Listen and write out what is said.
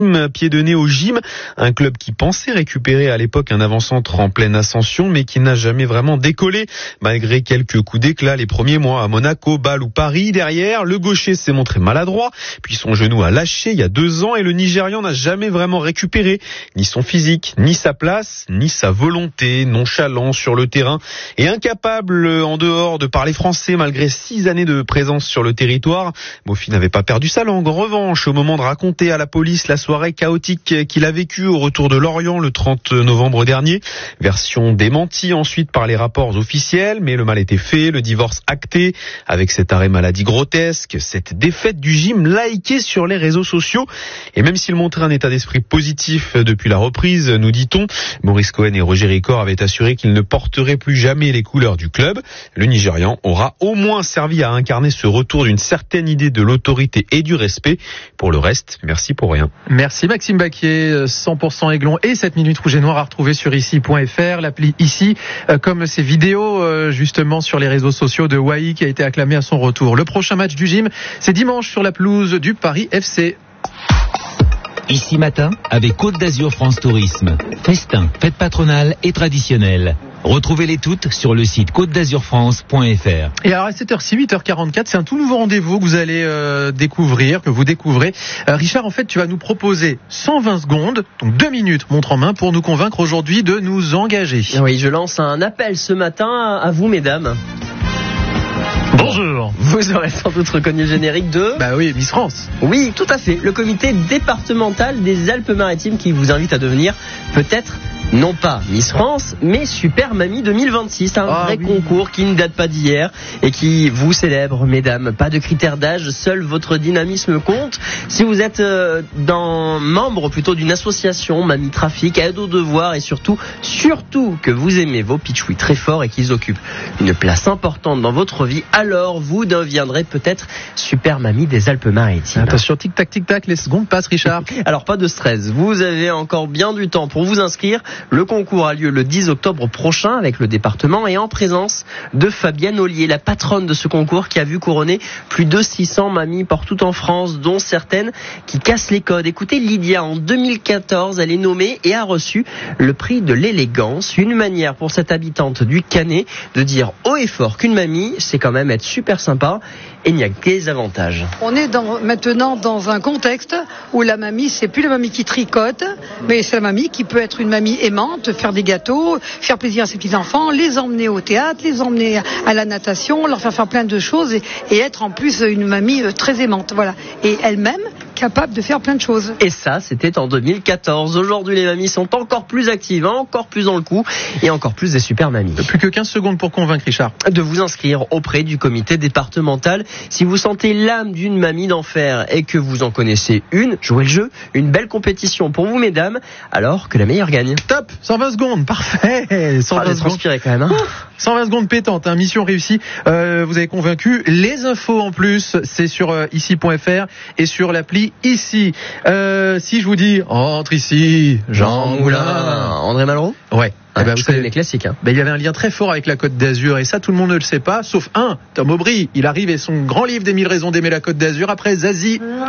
Pied de nez au gym, un club qui pensait récupérer à l'époque un avant-centre en pleine ascension, mais qui n'a jamais vraiment décollé. Malgré quelques coups d'éclat les premiers mois à Monaco, Bâle ou Paris, derrière, le gaucher s'est montré maladroit, puis son genou a lâché il y a 2 ans et le Nigérian n'a jamais vraiment récupéré ni son physique, ni sa place, ni sa volonté, nonchalant sur le terrain et incapable en dehors de parler français malgré 6 années de présence sur le territoire. Mofi n'avait pas perdu sa langue. En revanche, au moment de raconter à la police la soirée chaotique qu'il a vécue au retour de Lorient le 30 novembre dernier. Version démentie ensuite par les rapports officiels, mais le mal était fait, le divorce acté, avec cet arrêt maladie grotesque, cette défaite du gym likée sur les réseaux sociaux. Et même s'il montrait un état d'esprit positif depuis la reprise, nous dit-on, Maurice Cohen et Roger Ricor avaient assuré qu'ils ne porteraient plus jamais les couleurs du club. Le Nigérian aura au moins servi à incarner ce retour d'une certaine idée de l'autorité et du respect. Pour le reste, merci pour rien. Merci Maxime Baquier, 100% Aiglon et 7 minutes rouge et noir à retrouver sur ici.fr, l'appli ici, comme ces vidéos justement sur les réseaux sociaux de Wai qui a été acclamé à son retour. Le prochain match du gym, c'est dimanche sur la pelouse du Paris FC. Ici matin, avec Côte d'Azur France Tourisme. Festin, fête patronale et traditionnelle. Retrouvez-les toutes sur le site côte-d'azur-france.fr. Et alors à cette heure-ci, 8h44, c'est un tout nouveau rendez-vous que vous allez découvrir, que vous découvrez. Richard, en fait, tu vas nous proposer 120 secondes, donc 2 minutes montre en main, pour nous convaincre aujourd'hui de nous engager. Oui, je lance un appel ce matin à vous, mesdames. Bonjour. Vous aurez sans doute reconnu le générique de... Bah oui, Miss France. Oui, tout à fait. Le comité départemental des Alpes-Maritimes qui vous invite à devenir peut-être non pas Miss France, mais Super Mamie 2026. Un vrai concours qui ne date pas d'hier et qui vous célèbre, mesdames. Pas de critères d'âge, seul votre dynamisme compte. Si vous êtes membre plutôt d'une association, Mamie Trafic, aide aux devoirs et surtout que vous aimez vos pitchouis très fort et qu'ils occupent une place importante dans votre vie, alors vous deviendrez peut-être Super Mamie des Alpes-Maritimes. Attention, tic-tac, les secondes passent, Richard. Alors pas de stress, vous avez encore bien du temps pour vous inscrire. Le concours a lieu le 10 octobre prochain avec le département et en présence de Fabienne Ollier, la patronne de ce concours qui a vu couronner plus de 600 mamies partout en France, dont certaines qui cassent les codes. Écoutez, Lydia, en 2014, elle est nommée et a reçu le prix de l'élégance, une manière pour cette habitante du Canet de dire haut et fort qu'une mamie, c'est quand même être super sympa et il n'y a que des avantages. On est maintenant dans un contexte où la mamie, c'est plus la mamie qui tricote, mais c'est la mamie qui peut être une mamie aimante, faire des gâteaux, faire plaisir à ses petits-enfants, les emmener au théâtre, les emmener à la natation, leur faire plein de choses et être en plus une mamie très aimante. Voilà. Et elle-même capable de faire plein de choses. Et ça, c'était en 2014. Aujourd'hui, les mamies sont encore plus actives, encore plus dans le coup et encore plus des super mamies. Plus que 15 secondes pour convaincre, Richard. De vous inscrire auprès du comité départemental. Si vous sentez l'âme d'une mamie d'enfer et que vous en connaissez une, jouez le jeu. Une belle compétition pour vous, mesdames, alors que la meilleure gagne. Top, 120 secondes, parfait. 120 secondes. Transpiré quand même. 120 secondes pétantes, mission réussie. Vous avez convaincu. Les infos en plus, c'est sur ici.fr et sur l'appli ici. Si je vous dis entre ici, Jean Moulin, André Malraux. Ouais. Vous savez les classiques. Il y avait un lien très fort avec la Côte d'Azur et ça tout le monde ne le sait pas, sauf Tom Aubry. Il arrive et son grand livre des 1000 raisons d'aimer la Côte d'Azur après Zazie.